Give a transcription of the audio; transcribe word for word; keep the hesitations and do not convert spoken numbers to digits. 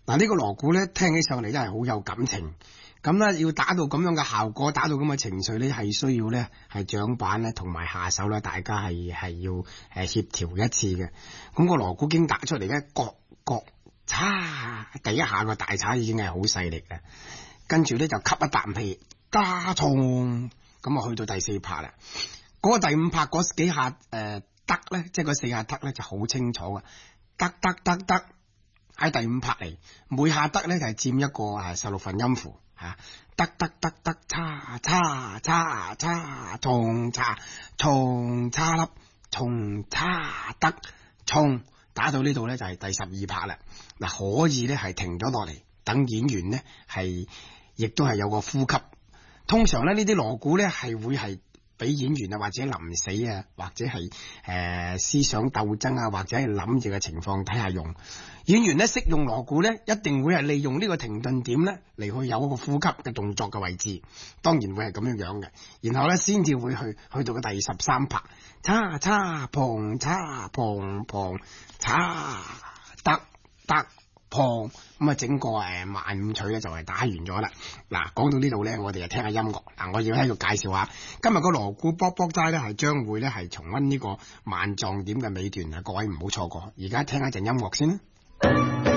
嗱，呢個鑼鼓咧聽起上嚟真係好有感情。咁咧要打到咁樣嘅效果，打到咁嘅情緒咧，係需要咧係掌板咧同埋下手咧，大家係係要誒協調一次嘅。咁個鑼鼓經打出嚟咧，各各叉，第一下個大叉已經係好細力嘅，跟住咧就吸一啖氣，打衝，咁啊去到第四拍啦。嗰、那個第五拍嗰幾下誒得咧，即係嗰四下得咧就好清楚嘅，得得得得喺第五拍嚟，每下得咧就係佔一個誒十六分音符。吓，得得得得，叉叉叉叉，衝叉衝叉粒，衝叉得衝，打到呢度咧就係第十二拍啦。嗱，可以咧係停咗落嚟，等演員咧係亦都係有個呼吸。通常咧呢啲鑼鼓咧係會係俾演員啊或者臨死啊或者係誒、呃、思想鬥爭啊或者係諗住嘅情況底下用。演員咧識用鑼鼓咧，一定會係利用呢個停頓點咧嚟去有一個呼吸嘅動作嘅位置，當然會係咁樣樣嘅。然後咧先至會去去到個第十三拍，叉叉砰叉砰砰叉得得砰，咁啊整個誒慢五取咧就係打完咗啦。嗱，講到呢度咧，我哋就聽下音樂。嗱，我要喺度介紹下今日個鑼鼓卜卜齋咧，係將會咧係重溫呢個萬狀點嘅尾段啊！各位唔好錯過。而家聽一陣音樂先啦。